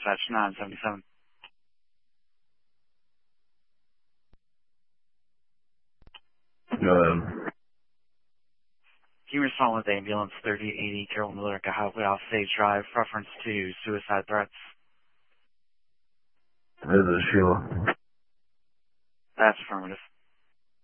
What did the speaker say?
dispatch 977. Go ahead. Can you respond with ambulance 3080 Carroll Miller Highway off Stage Drive, reference to suicide threats? This is Sheila. That's affirmative.